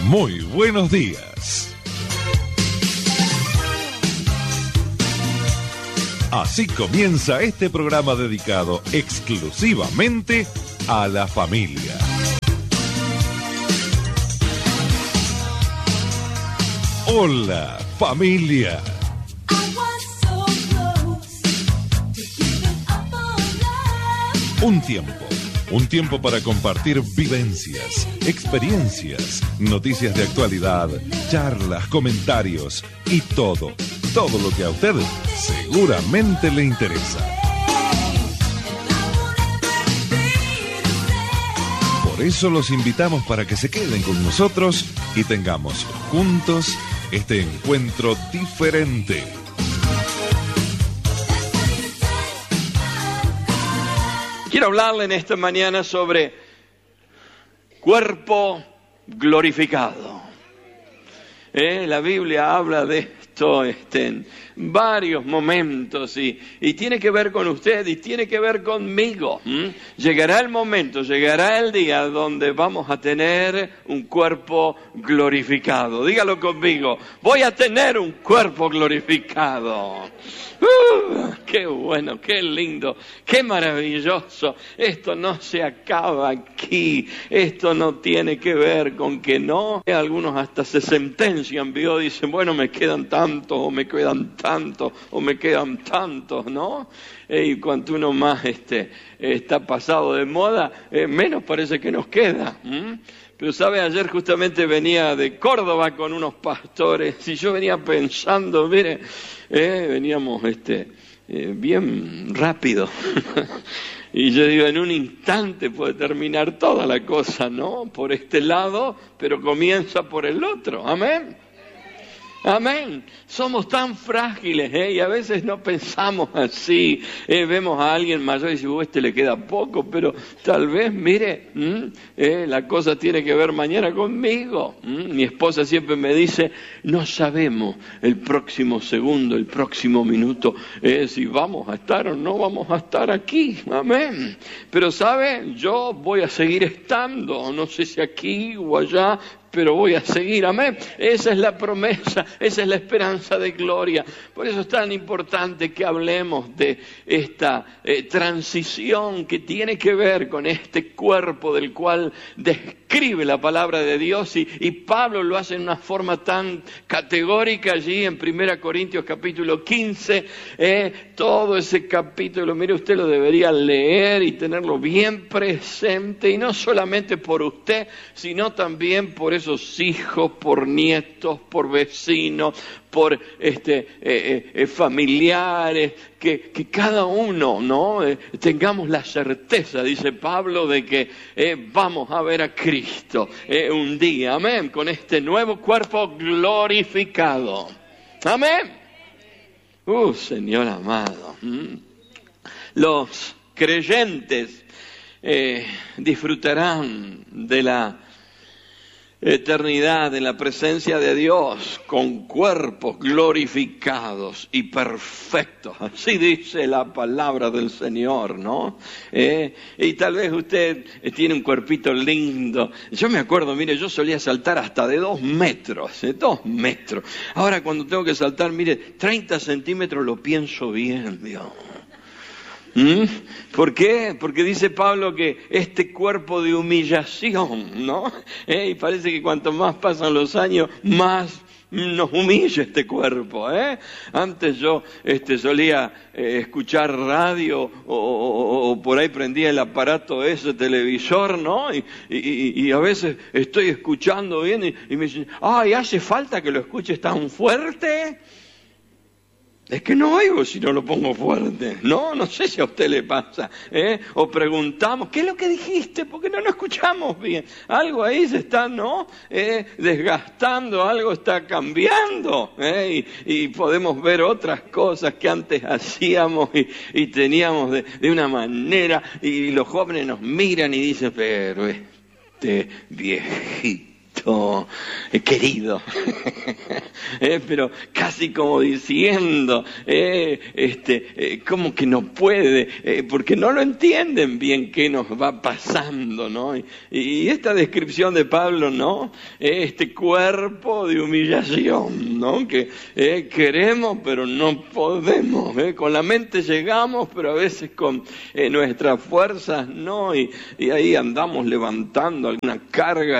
Muy buenos días. Así comienza este programa dedicado exclusivamente a la familia. Hola, familia. Un tiempo para compartir vivencias, experiencias, noticias de actualidad, charlas, comentarios y todo lo que a usted seguramente le interesa. Por eso los invitamos para que se queden con nosotros y tengamos juntos este encuentro diferente. Quiero hablarle en esta mañana sobre cuerpo glorificado. La Biblia habla de esto en varios momentos y tiene que ver con usted y tiene que ver conmigo. Llegará el momento, llegará el día donde vamos a tener un cuerpo glorificado. Dígalo conmigo, voy a tener un cuerpo glorificado. ¡Qué bueno, qué lindo, qué maravilloso! Esto no se acaba aquí, esto no tiene que ver con que no. Algunos hasta se sentencian, dicen, bueno, me quedan tantos, o me quedan tantos, o me quedan tantos, ¿no? Y cuanto uno más está pasado de moda, menos parece que nos queda. Pero sabe, ayer justamente venía de Córdoba con unos pastores y yo venía pensando, mire, veníamos bien rápido. Y yo digo, en un instante puede terminar toda la cosa, ¿no? Por este lado, pero comienza por el otro. Amén. Amén. Somos tan frágiles, y a veces no pensamos así. Vemos a alguien mayor y decimos, le queda poco, pero tal vez, mire, la cosa tiene que ver mañana conmigo. Mi esposa siempre me dice, no sabemos el próximo segundo, el próximo minuto, si vamos a estar o no vamos a estar aquí. Amén. Pero ¿sabe? Yo voy a seguir estando, no sé si aquí o allá, pero voy a seguir, amén. Esa es la promesa, esa es la esperanza de gloria. Por eso es tan importante que hablemos de esta transición que tiene que ver con este cuerpo del cual describe la palabra de Dios y Pablo lo hace en una forma tan categórica allí en 1 Corintios capítulo 15, todo ese capítulo, mire, usted lo debería leer y tenerlo bien presente, y no solamente por usted, sino también por esos hijos, por nietos, por vecinos, por familiares, que cada uno, ¿no? Tengamos la certeza, dice Pablo, de que vamos a ver a Cristo un día, amén, con este nuevo cuerpo glorificado, amén. Señor amado, los creyentes disfrutarán de la eternidad en la presencia de Dios con cuerpos glorificados y perfectos. Así dice la palabra del Señor, ¿no? Y tal vez usted tiene un cuerpito lindo. Yo me acuerdo, mire, yo solía saltar hasta de 2 metros, 2 metros. Ahora cuando tengo que saltar, mire, 30 centímetros lo pienso bien, Dios. ¿Por qué? Porque dice Pablo que este cuerpo de humillación, ¿no? Y parece que cuanto más pasan los años, más nos humilla este cuerpo, Antes yo solía escuchar radio o por ahí prendía el aparato ese televisor, ¿no? Y a veces estoy escuchando bien y me dicen, ay, ¿hace falta que lo escuches tan fuerte? Es que no oigo si no lo pongo fuerte. No sé si a usted le pasa. O preguntamos, ¿qué es lo que dijiste? Porque no lo escuchamos bien. Algo ahí se está, ¿no? Desgastando, algo está cambiando. Y podemos ver otras cosas que antes hacíamos y teníamos de una manera. Y los jóvenes nos miran y dicen, pero este viejito hijito querido. Pero casi como diciendo, como que no puede, porque no lo entienden bien qué nos va pasando, ¿no? Y esta descripción de Pablo, ¿no? Este cuerpo de humillación, ¿no? Que queremos pero no podemos, con la mente llegamos, pero a veces con nuestras fuerzas no, y ahí andamos levantando alguna carga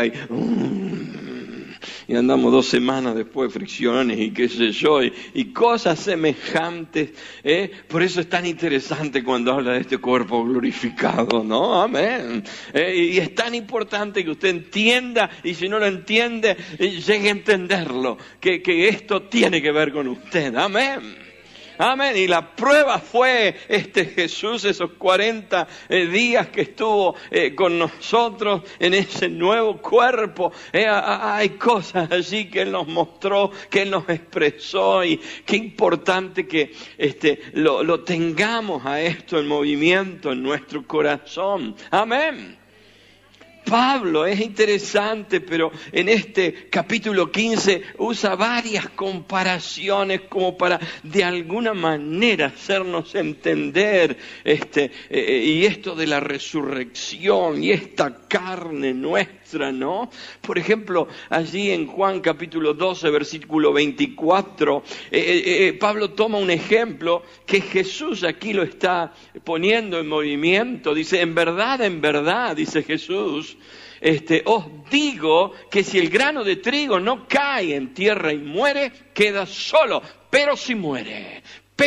y andamos 2 semanas después fricciones y qué sé yo, y cosas semejantes. Por eso es tan interesante cuando habla de este cuerpo glorificado, ¿no? Amén. Y es tan importante que usted entienda, y si no lo entiende, llegue a entenderlo, que esto tiene que ver con usted. Amén. Amén. Y la prueba fue Jesús, esos 40 días que estuvo con nosotros en ese nuevo cuerpo. Hay cosas allí que Él nos mostró, que Él nos expresó, y qué importante que lo tengamos a esto en movimiento en nuestro corazón. Amén. Pablo es interesante, pero en este capítulo 15 usa varias comparaciones como para de alguna manera hacernos entender y esto de la resurrección y esta carne nuestra, ¿no? Por ejemplo, allí en Juan capítulo 12, versículo 24, Pablo toma un ejemplo que Jesús aquí lo está poniendo en movimiento. Dice, en verdad, dice Jesús, os digo que si el grano de trigo no cae en tierra y muere, queda solo. Pero si muere,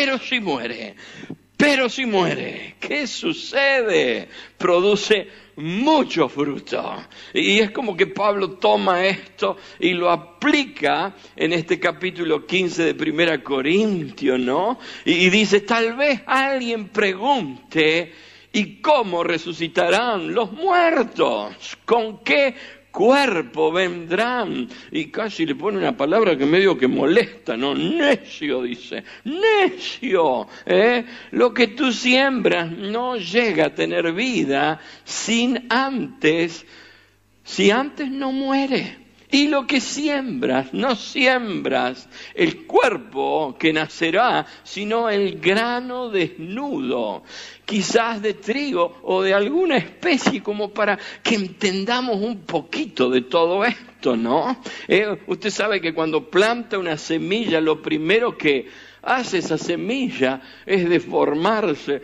¿qué sucede? Produce mucho fruto. Y es como que Pablo toma esto y lo aplica en este capítulo 15 de 1 Corintios, ¿no? Y dice, tal vez alguien pregunte, ¿y cómo resucitarán los muertos? ¿Con qué cuerpo vendrán? Y casi le pone una palabra que medio que molesta, ¿no? Necio, dice. Necio. Lo que tú siembras no llega a tener vida si antes no muere. Y lo que siembras, no siembras el cuerpo que nacerá, sino el grano desnudo, quizás de trigo o de alguna especie, como para que entendamos un poquito de todo esto, ¿no? Usted sabe que cuando planta una semilla, lo primero que hace esa semilla es deformarse,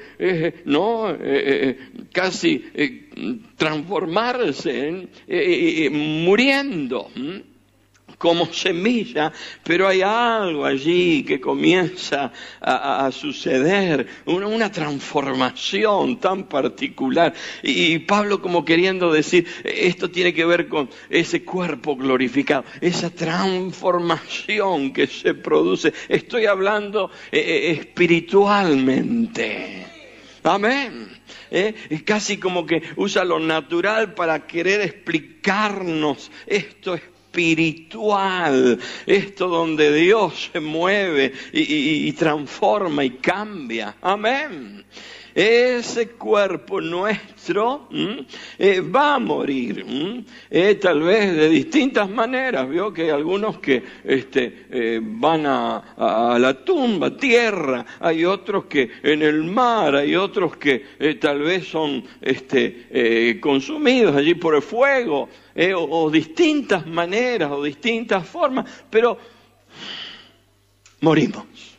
casi transformarse, muriendo como semilla, pero hay algo allí que comienza a suceder, una transformación tan particular. Y Pablo como queriendo decir, esto tiene que ver con ese cuerpo glorificado, esa transformación que se produce. Estoy hablando espiritualmente. Amén. Es casi como que usa lo natural para querer explicarnos esto espiritual, esto donde Dios se mueve y transforma y cambia. Amén. Ese cuerpo nuestro va a morir, tal vez de distintas maneras. Vio que hay algunos que van a la tumba, tierra, hay otros que en el mar, hay otros que tal vez son consumidos allí por el fuego, o distintas maneras o distintas formas, pero morimos.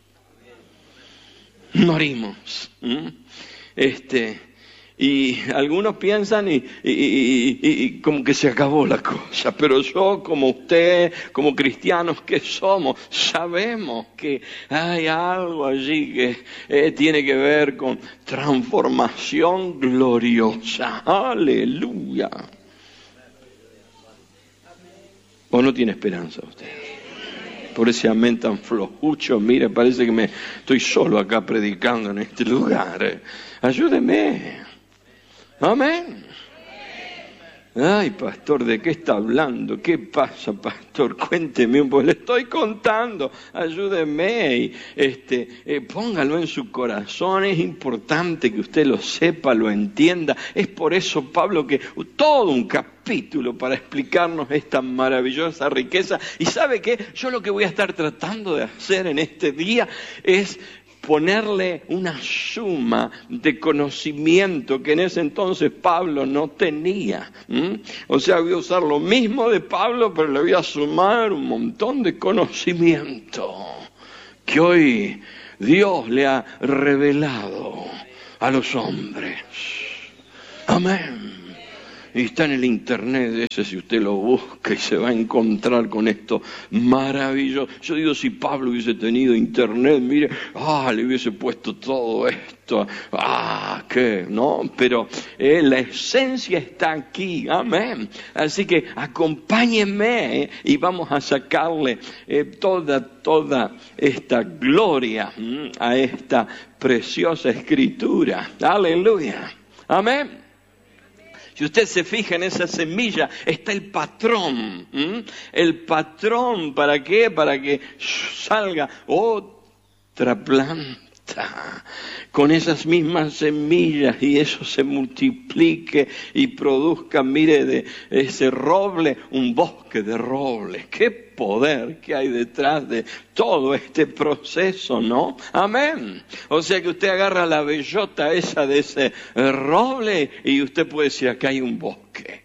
Y algunos piensan y como que se acabó la cosa, pero yo, como usted, como cristianos que somos, sabemos que hay algo allí que tiene que ver con transformación gloriosa. Aleluya. ¿O no tiene esperanza usted? Por ese amén tan flojucho, mire, parece que me estoy solo acá predicando en este lugar. Ayúdeme. Amén. Ay, pastor, ¿de qué está hablando? ¿Qué pasa, pastor? Cuénteme un poco. Le estoy contando. Ayúdeme. Y, póngalo en su corazón. Es importante que usted lo sepa, lo entienda. Es por eso, Pablo, que todo un capítulo para explicarnos esta maravillosa riqueza. ¿Y sabe qué? Yo lo que voy a estar tratando de hacer en este día es ponerle una suma de conocimiento que en ese entonces Pablo no tenía. O sea, voy a usar lo mismo de Pablo, pero le voy a sumar un montón de conocimiento que hoy Dios le ha revelado a los hombres. Amén. Y está en el internet ese, si usted lo busca y se va a encontrar con esto maravilloso. Yo digo, si Pablo hubiese tenido internet, mire, le hubiese puesto todo esto. ¿Qué? ¿No? Pero la esencia está aquí. Amén. Así que acompáñenme y vamos a sacarle toda esta gloria a esta preciosa escritura. Aleluya. Amén. Si usted se fija en esa semilla, está el patrón. El patrón, ¿para qué? Para que salga otra planta con esas mismas semillas y eso se multiplique y produzca, mire, de ese roble, un bosque de robles. ¡Qué poder que hay detrás de todo este proceso!, ¿no? Amén. O sea que usted agarra la bellota esa de ese roble y usted puede decir, acá hay un bosque.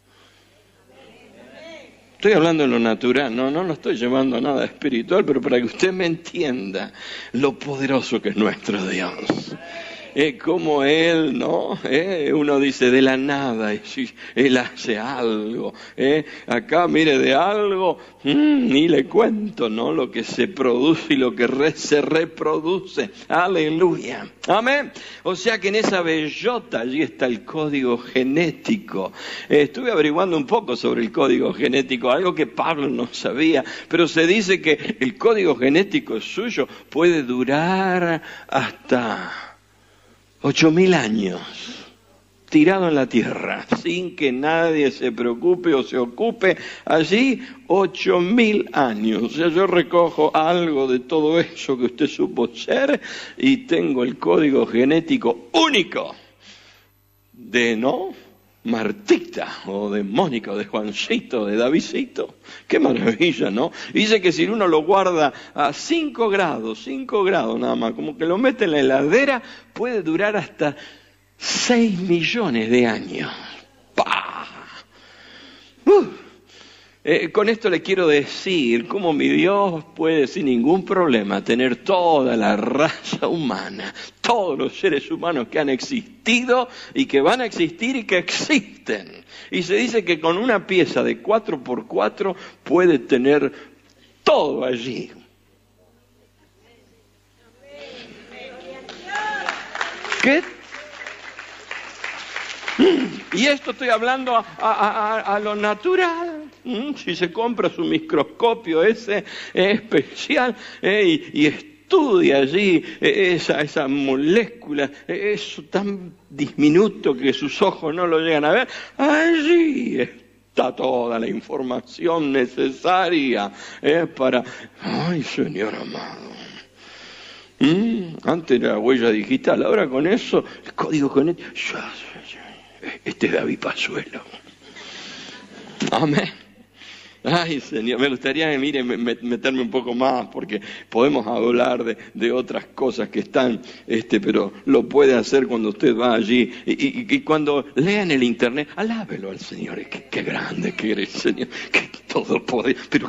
Estoy hablando de lo natural, no lo estoy llevando a nada espiritual, pero para que usted me entienda lo poderoso que es nuestro Dios. Como Él, ¿no? Uno dice de la nada, y si Él hace algo. Acá, mire, de algo, ni le cuento, ¿no? Lo que se produce y lo que se reproduce. Aleluya. Amén. O sea que en esa bellota allí está el código genético. Estuve averiguando un poco sobre el código genético, algo que Pablo no sabía, pero se dice que el código genético suyo puede durar hasta 8.000 años, tirado en la tierra, sin que nadie se preocupe o se ocupe. Allí 8.000 años. O sea, yo recojo algo de todo eso que usted supo ser y tengo el código genético único de, Martita, o de Mónica, o de Juancito, de Davidcito. ¡Qué maravilla!, ¿no? Dice que si uno lo guarda a 5 grados nada más, como que lo mete en la heladera, puede durar hasta 6 millones de años. ¡Pah! Con esto le quiero decir cómo mi Dios puede sin ningún problema tener toda la raza humana, todos los seres humanos que han existido y que van a existir y que existen. Y se dice que con una pieza de 4x4 puede tener todo allí. ¿Qué? Y esto estoy hablando a lo natural. Si se compra su microscopio ese especial y estudia allí esa molécula, eso tan diminuto que sus ojos no lo llegan a ver, allí está toda la información necesaria para... ¡Ay, Señor amado! Antes era huella digital, ahora con eso, el código genético... Este es David Pazuelo. Amén. Ay, Señor, me gustaría, meterme un poco más, porque podemos hablar de otras cosas que están, pero lo puede hacer cuando usted va allí. Y cuando lea en el internet, alábelo al Señor. Qué grande que eres, Señor. Que todo poder, pero...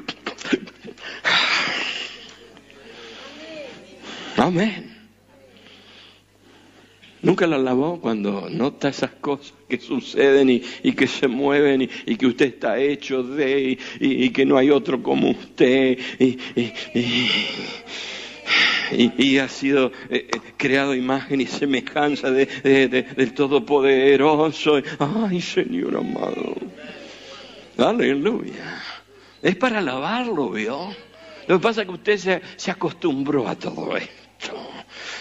Amén. ¿Nunca la alabó cuando nota esas cosas que suceden y que se mueven y que usted está hecho de y que no hay otro como usted y ha sido creado imagen y semejanza del Todopoderoso? ¡Ay, Señor amado! ¡Aleluya! Es para alabarlo, ¿vio? Lo que pasa es que usted se acostumbró a todo esto.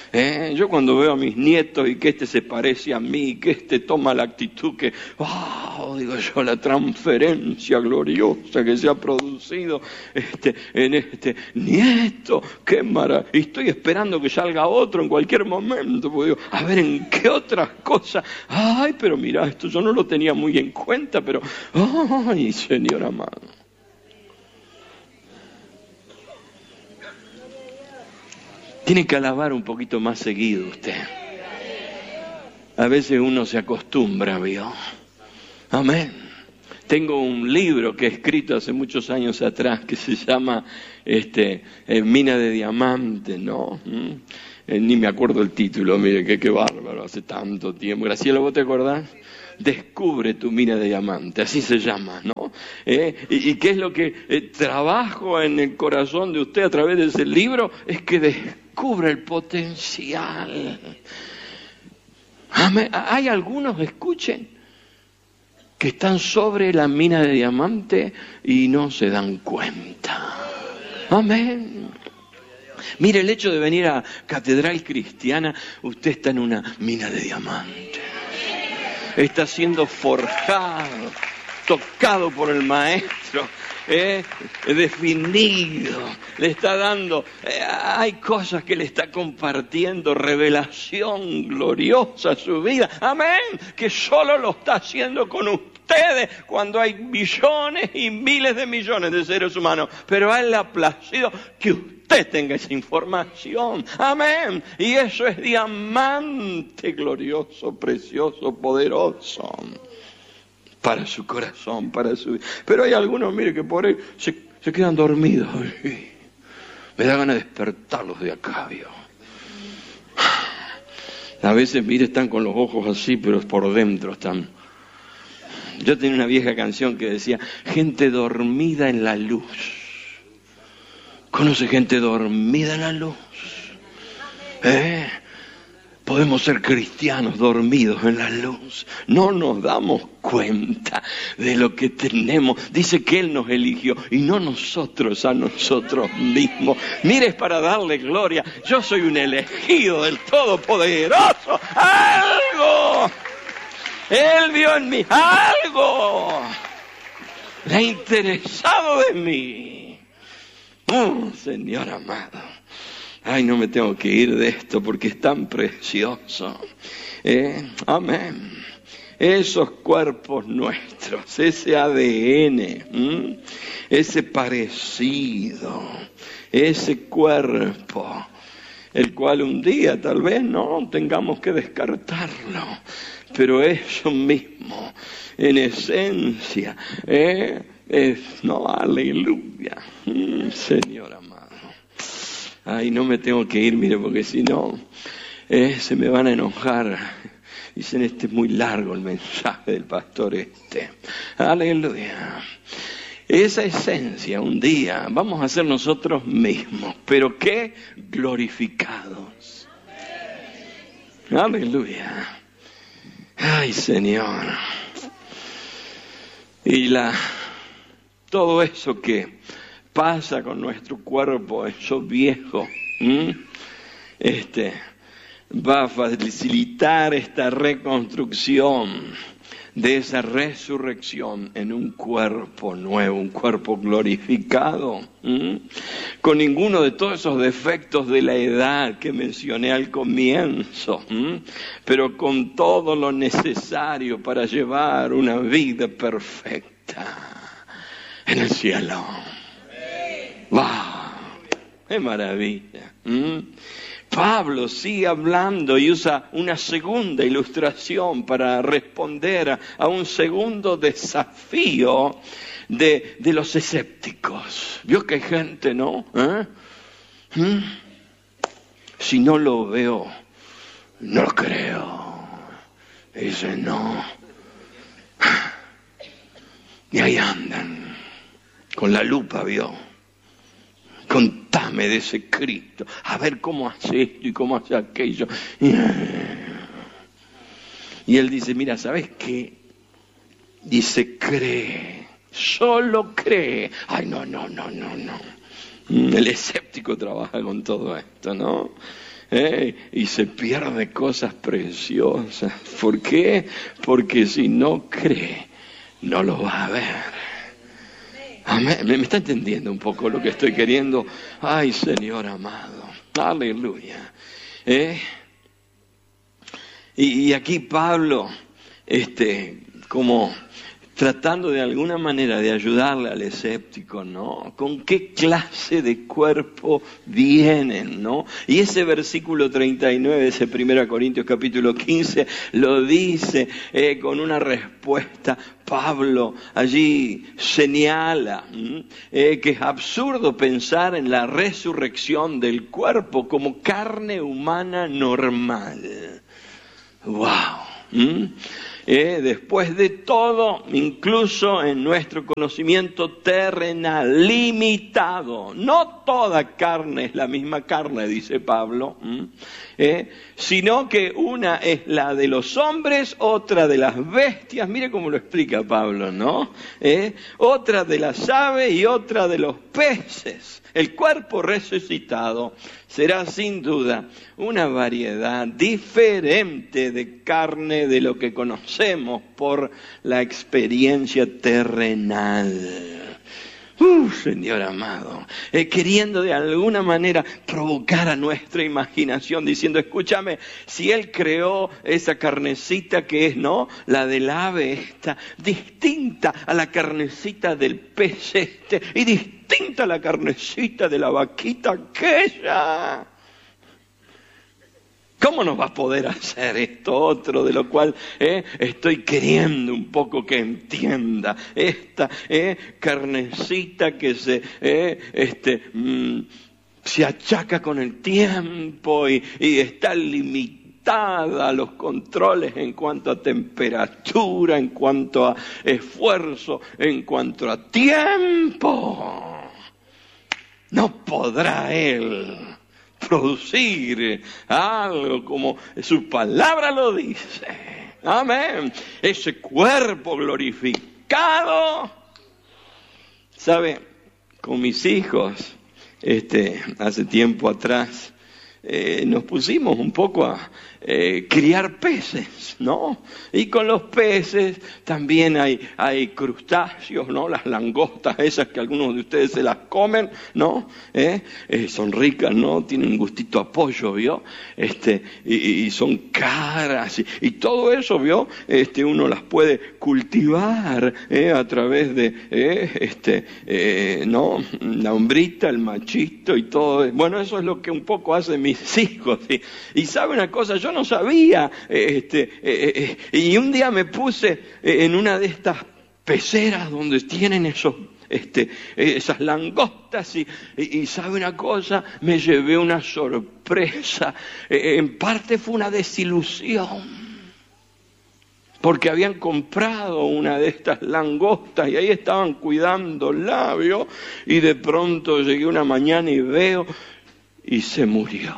Yo cuando veo a mis nietos y que se parece a mí, que toma la actitud que, wow, digo yo, la transferencia gloriosa que se ha producido en este nieto. Qué maravilla. Y estoy esperando que salga otro en cualquier momento, porque digo, a ver en qué otras cosas. Ay, pero mira, esto yo no lo tenía muy en cuenta, pero, ay, Señor amado. Tiene que alabar un poquito más seguido usted. A veces uno se acostumbra, ¿vio? Amén. Tengo un libro que he escrito hace muchos años atrás que se llama Mina de Diamantes, ¿no? Ni me acuerdo el título, mire, qué bárbaro, hace tanto tiempo. Graciela, ¿vos te acordás? Descubre tu mina de diamante, así se llama, ¿no? ¿Y qué es lo que trabajo en el corazón de usted a través de ese libro? Es que descubra el potencial. Amén. Hay algunos, escuchen, que están sobre la mina de diamante y no se dan cuenta. Amén. Mire, el hecho de venir a Catedral Cristiana, usted está en una mina de diamante. Está siendo forjado, tocado por el Maestro, definido, le está dando, hay cosas que le está compartiendo, revelación gloriosa a su vida, amén, que solo lo está haciendo con ustedes cuando hay millones y miles de millones de seres humanos, pero a Él le ha placido que usted tenga esa información, amén, y eso es diamante glorioso, precioso, poderoso para su corazón, para su vida. Pero hay algunos, mire, que por ahí se quedan dormidos. Me da ganas de despertarlos de acá, ¿vio? A veces, mire, están con los ojos así, pero por dentro están. Yo tenía una vieja canción que decía, gente dormida en la luz. ¿Conoce gente dormida en la luz? Podemos ser cristianos dormidos en la luz. No nos damos cuenta de lo que tenemos. Dice que Él nos eligió y no nosotros a nosotros mismos. Mire, es para darle gloria. Yo soy un elegido del Todopoderoso. ¡Algo! Él vio en mí algo. Le ha interesado de mí. Oh, Señor amado. Ay, no me tengo que ir de esto porque es tan precioso. Amén. Esos cuerpos nuestros, ese ADN, ese parecido, ese cuerpo, el cual un día tal vez no tengamos que descartarlo, pero eso mismo, en esencia, no, aleluya, Señor amado. Ay, no me tengo que ir, mire, porque si no, se me van a enojar. Dicen, es muy largo el mensaje del pastor Aleluya. Esa esencia, un día, vamos a ser nosotros mismos, pero ¿qué? Glorificados. Aleluya. Ay, Señor. Y todo eso que pasa con nuestro cuerpo, eso viejo, va a facilitar esta reconstrucción de esa resurrección en un cuerpo nuevo, un cuerpo glorificado, con ninguno de todos esos defectos de la edad que mencioné al comienzo, pero con todo lo necesario para llevar una vida perfecta en el cielo. ¡Wow! ¡Qué maravilla! Pablo sigue hablando y usa una segunda ilustración para responder a un segundo desafío de los escépticos. ¿Vio que hay gente, no? Si no lo veo, no lo creo. Dice, no. Y ahí andan, con la lupa, ¿vio? Contame de ese Cristo, a ver cómo hace esto y cómo hace aquello. Y él dice, mira, ¿sabes qué? Dice, cree, solo cree. Ay, no. El escéptico trabaja con todo esto, ¿no? Y se pierde cosas preciosas. ¿Por qué? Porque si no cree, no lo va a ver. Amén. ¿Me está entendiendo un poco lo que estoy queriendo? Ay, Señor amado. Aleluya. Y aquí Pablo, como tratando de alguna manera de ayudarle al escéptico, ¿no? ¿Con qué clase de cuerpo vienen, no? Y ese versículo 39, ese 1 Corintios capítulo 15, lo dice con una respuesta. Pablo allí señala que es absurdo pensar en la resurrección del cuerpo como carne humana normal. ¡Wow! Después de todo, incluso en nuestro conocimiento terrenal, limitado, no toda carne es la misma carne, dice Pablo, sino que una es la de los hombres, otra de las bestias, mire cómo lo explica Pablo, ¿no? Otra de las aves y otra de los peces. El cuerpo resucitado será sin duda una variedad diferente de carne de lo que conocemos por la experiencia terrenal. Señor amado, queriendo de alguna manera provocar a nuestra imaginación, diciendo, escúchame, si Él creó esa carnecita que es, ¿no?, la del ave esta, distinta a la carnecita del pez y distinta a la carnecita de la vaquita aquella, ¿cómo nos va a poder hacer esto otro de lo cual estoy queriendo un poco que entienda? Esta carnecita que se achaca con el tiempo y está limitada a los controles en cuanto a temperatura, en cuanto a esfuerzo, en cuanto a tiempo. No podrá Él producir algo como su palabra lo dice. Amén. Ese cuerpo glorificado. ¿Sabe? Con mis hijos, hace tiempo atrás, nos pusimos un poco a criar peces, ¿no? Y con los peces también hay crustáceos, ¿no? Las langostas esas que algunos de ustedes se las comen, ¿no? Son ricas, ¿no? Tienen un gustito a pollo, ¿vio? Y son caras y todo eso, ¿vio? Uno las puede cultivar a través de, ¿no? La hombrita, el machito y todo. Bueno, eso es lo que un poco hacen mis hijos. Y ¿sabe una cosa? Yo no sabía, y un día me puse en una de estas peceras donde tienen esas langostas y ¿sabe una cosa? Me llevé una sorpresa, en parte fue una desilusión, porque habían comprado una de estas langostas y ahí estaban cuidándola, ¿vio? Y de pronto llegué una mañana y veo y se murió.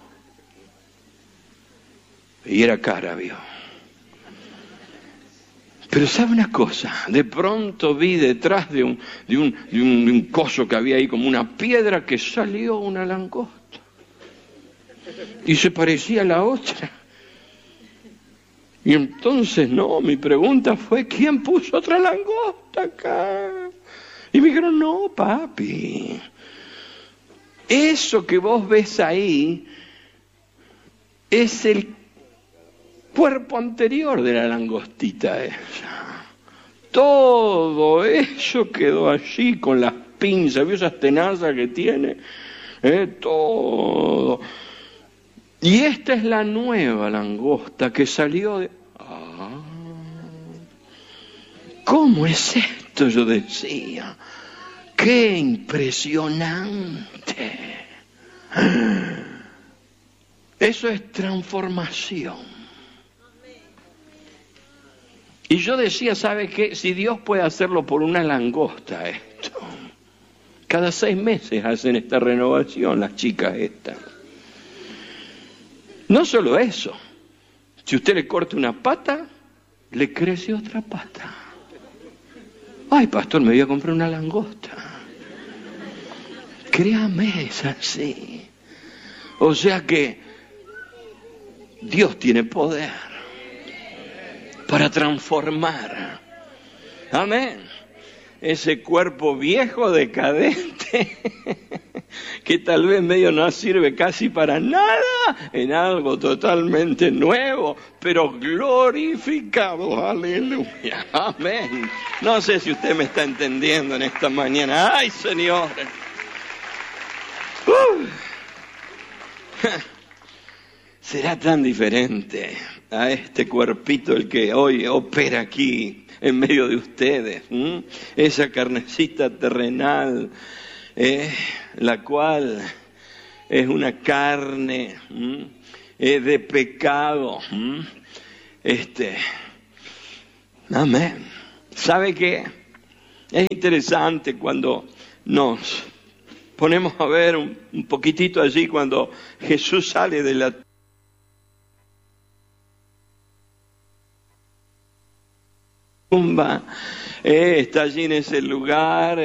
Y era cara, ¿vio? Pero ¿sabe una cosa? De pronto vi detrás de un coso que había ahí como una piedra que salió una langosta. Y se parecía a la otra. Y entonces, no, mi pregunta fue, ¿quién puso otra langosta acá? Y me dijeron, no, papi. Eso que vos ves ahí es el cuerpo anterior de la langostita esa. Todo eso quedó allí con las pinzas, ¿vio esas tenazas que tiene? Todo. Y esta es la nueva langosta que salió de... ¿Cómo es esto? Yo decía. ¡Qué impresionante! Eso es transformación. Y yo decía, ¿sabe qué? Si Dios puede hacerlo por una langosta esto, cada 6 meses hacen esta renovación las chicas estas. No solo eso, si usted le corta una pata, le crece otra pata. Ay, pastor, me voy a comprar una langosta. Créame, es así. O sea que Dios tiene poder para transformar Amén. Ese cuerpo viejo, decadente, que tal vez medio no sirve casi para nada, en algo totalmente nuevo, pero glorificado. Aleluya. Amén. No sé si usted me está entendiendo en esta mañana. ¡Ay, Señor! Será tan diferente a este cuerpito el que hoy opera aquí en medio de ustedes. Esa carnecita terrenal, la cual es una carne de pecado. Amén. ¿Sabe qué? Es interesante cuando nos ponemos a ver un poquitito allí, cuando Jesús sale de la tumba, está allí en ese lugar,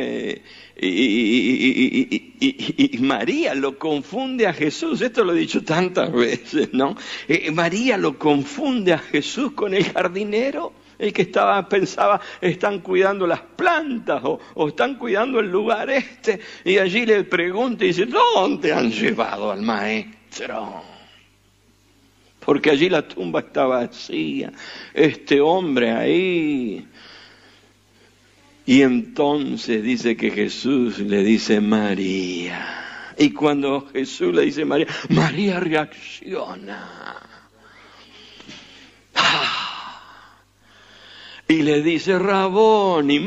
y María lo confunde a Jesús. Esto lo he dicho tantas veces, ¿no? María lo confunde a Jesús con el jardinero, el que pensaba, están cuidando las plantas o están cuidando el lugar y allí le pregunta y dice, ¿dónde han llevado al maestro? Porque allí la tumba estaba vacía, este hombre ahí. Y entonces dice que Jesús le dice María. Y cuando Jesús le dice María, María reacciona. Y le dice, Raboni,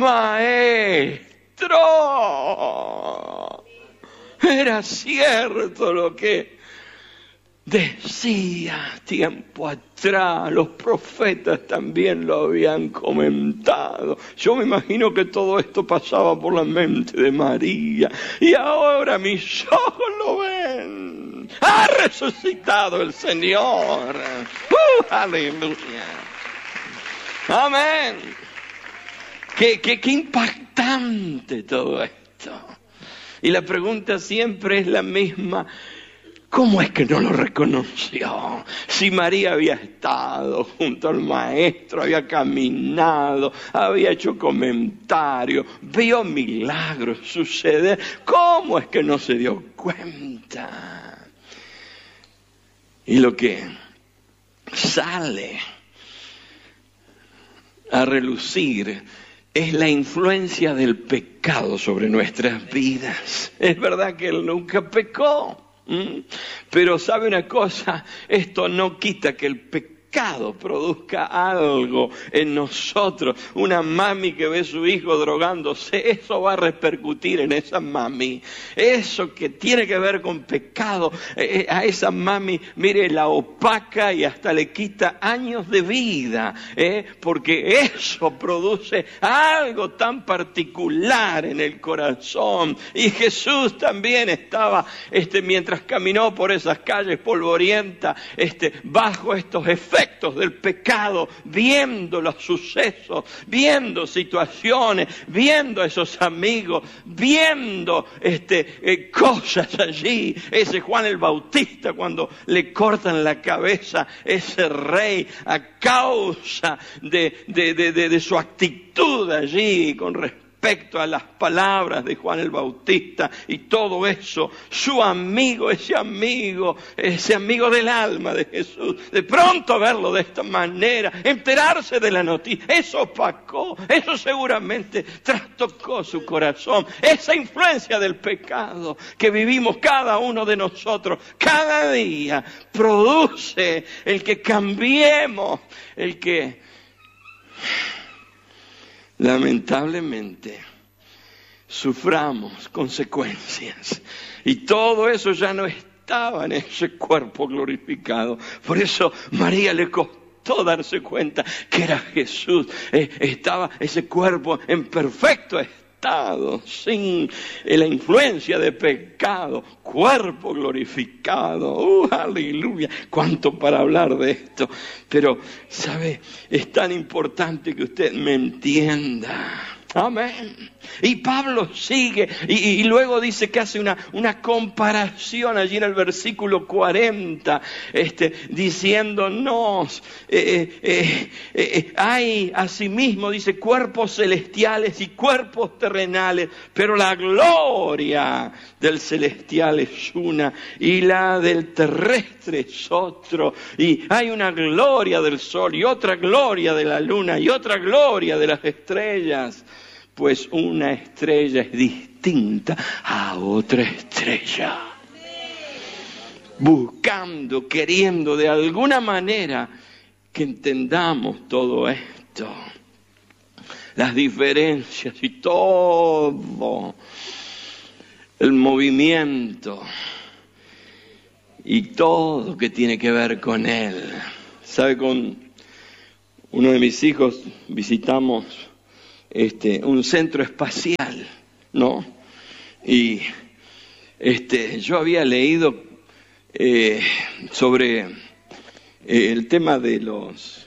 maestro. Era cierto lo que decía tiempo atrás, los profetas también lo habían comentado. Yo me imagino que todo esto pasaba por la mente de María. Y ahora mis ojos lo ven. Ha resucitado el Señor. Aleluya. Amén. Qué impactante todo esto. Y la pregunta siempre es la misma. ¿Cómo es que no lo reconoció? Si María había estado junto al maestro, había caminado, había hecho comentarios, vio milagros suceder, ¿cómo es que no se dio cuenta? Y lo que sale a relucir es la influencia del pecado sobre nuestras vidas. Es verdad que Él nunca pecó. Pero sabe una cosa, esto no quita que el pecado produzca algo en nosotros. Una mami que ve a su hijo drogándose, eso va a repercutir en esa mami. Eso que tiene que ver con pecado, a esa mami, mire, la opaca y hasta le quita años de vida, porque eso produce algo tan particular en el corazón. Y Jesús también estaba, mientras caminó por esas calles polvorientas, bajo estos efectos del pecado, viendo los sucesos, viendo situaciones, viendo a esos amigos, viendo cosas allí. Ese Juan el Bautista, cuando le cortan la cabeza, ese rey, a causa de su actitud allí con respecto a las palabras de Juan el Bautista y todo eso, su amigo, ese amigo del alma de Jesús, de pronto verlo de esta manera, enterarse de la noticia, eso opacó, eso seguramente trastocó su corazón. Esa influencia del pecado que vivimos cada uno de nosotros cada día produce el que cambiemos, el que lamentablemente suframos consecuencias. Y todo eso ya no estaba en ese cuerpo glorificado. Por eso María le costó darse cuenta que era Jesús. Estaba ese cuerpo en perfecto estado, sin la influencia de pecado, cuerpo glorificado. Aleluya, cuánto para hablar de esto. Pero, ¿sabe? Es tan importante que usted me entienda. Amén. Y Pablo sigue y luego dice que hace una comparación allí en el versículo 40, diciéndonos, hay asimismo, dice, cuerpos celestiales y cuerpos terrenales, pero la gloria del celestial es una y la del terrestre es otro. Y hay una gloria del sol y otra gloria de la luna y otra gloria de las estrellas. Pues una estrella es distinta a otra estrella. Buscando, queriendo de alguna manera que entendamos todo esto. Las diferencias y todo el movimiento y todo que tiene que ver con él. ¿Sabe? Con uno de mis hijos visitamos un centro espacial, ¿no? Y yo había leído sobre el tema de los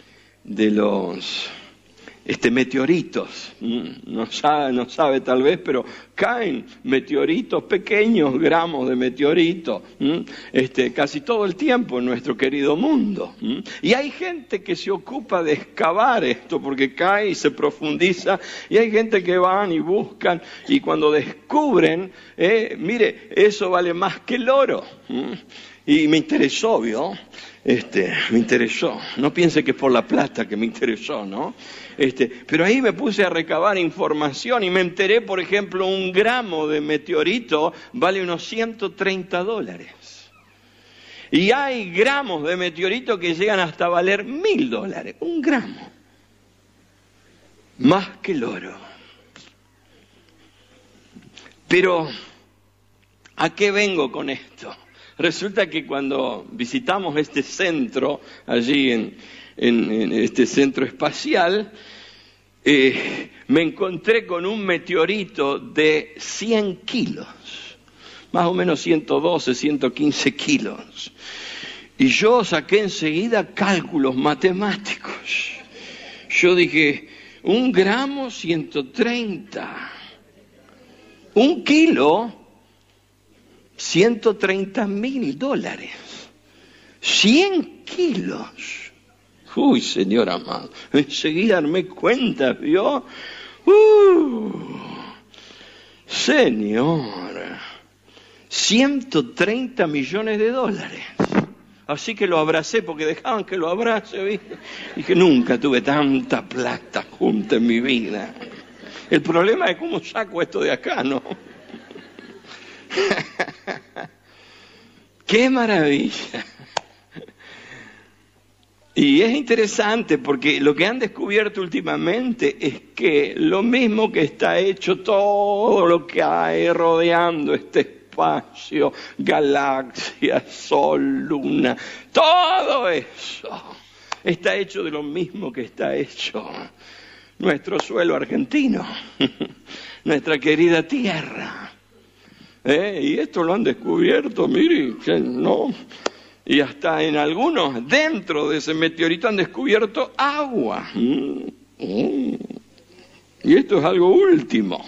meteoritos. No sabe tal vez, pero caen meteoritos, pequeños gramos de meteoritos, casi todo el tiempo en nuestro querido mundo. Y hay gente que se ocupa de excavar esto, porque cae y se profundiza, y hay gente que van y buscan, y cuando descubren, mire, eso vale más que el oro. Y me interesó, ¿vio? Me interesó. No piense que es por la plata que me interesó, ¿no? Pero ahí me puse a recabar información y me enteré, por ejemplo, 1 gramo de meteorito vale unos $130. Y hay gramos de meteorito que llegan hasta valer $1.000. 1 gramo. Más que el oro. Pero, ¿a qué vengo con esto? Resulta que cuando visitamos este centro, allí en este centro espacial, me encontré con un meteorito de 100 kilos, más o menos 112, 115 kilos. Y yo saqué enseguida cálculos matemáticos. Yo dije, 1 gramo, 130. 1 kilo, $130.000. 100 kilos. Uy, Señor amado. Enseguida me cuenta, ¿vio? Señor. $130 millones. Así que lo abracé, porque dejaban que lo abrace, ¿viste? Dije, nunca tuve tanta plata junta en mi vida. El problema es cómo saco esto de acá, ¿no? ¡Qué maravilla! Y es interesante porque lo que han descubierto últimamente es que lo mismo que está hecho todo lo que hay rodeando este espacio, galaxias, sol, luna, todo eso está hecho de lo mismo que está hecho nuestro suelo argentino, nuestra querida tierra. Y esto lo han descubierto, mire, no. Y hasta en algunos, dentro de ese meteorito, han descubierto agua. Y esto es algo último.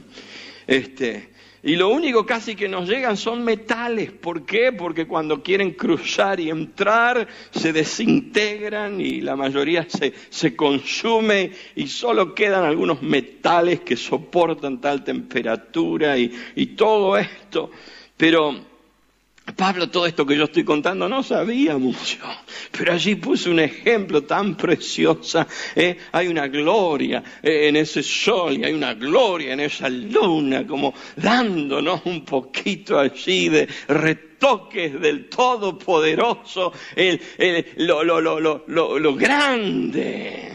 Y lo único casi que nos llegan son metales. ¿Por qué? Porque cuando quieren cruzar y entrar, se desintegran y la mayoría se consume y solo quedan algunos metales que soportan tal temperatura y todo esto. Pero Pablo, todo esto que yo estoy contando, no sabía mucho, pero allí puso un ejemplo tan precioso. Hay una gloria en ese sol y hay una gloria en esa luna, como dándonos un poquito allí de retoques del Todopoderoso, lo grande.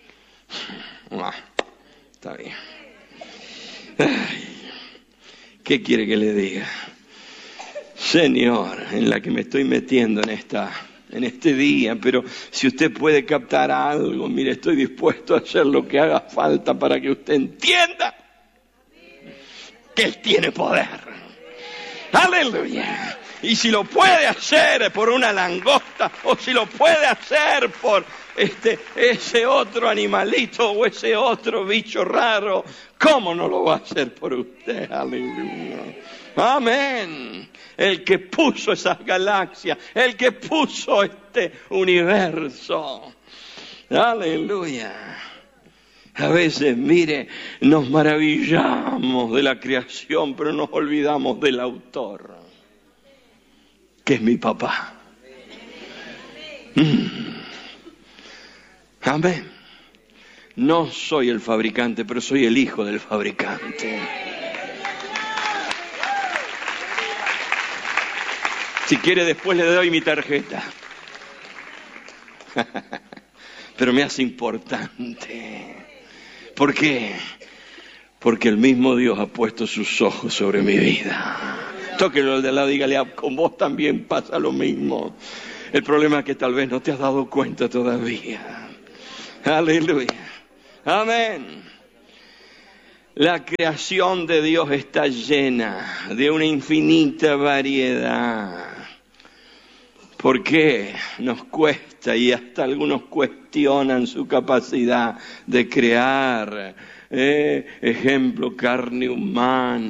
Está bien. Ay, ¿qué quiere que le diga? Señor, en la que me estoy metiendo en este día, pero si usted puede captar algo, mire, estoy dispuesto a hacer lo que haga falta para que usted entienda que Él tiene poder. ¡Aleluya! Y si lo puede hacer por una langosta, o si lo puede hacer por ese otro animalito o ese otro bicho raro, ¿cómo no lo va a hacer por usted? Aleluya. Amén. El que puso esas galaxias, el que puso este universo. Aleluya. A veces, mire, nos maravillamos de la creación, pero nos olvidamos del autor, que es mi papá. Amén. No soy el fabricante, pero soy el hijo del fabricante. Si quiere, después le doy mi tarjeta. Pero me hace importante. ¿Por qué? Porque el mismo Dios ha puesto sus ojos sobre mi vida. Tóquelo al de al lado, dígale, con vos también pasa lo mismo. El problema es que tal vez no te has dado cuenta todavía. Aleluya. Amén. La creación de Dios está llena de una infinita variedad. ¿Por qué nos cuesta y hasta algunos cuestionan su capacidad de crear? Ejemplo, carne humana.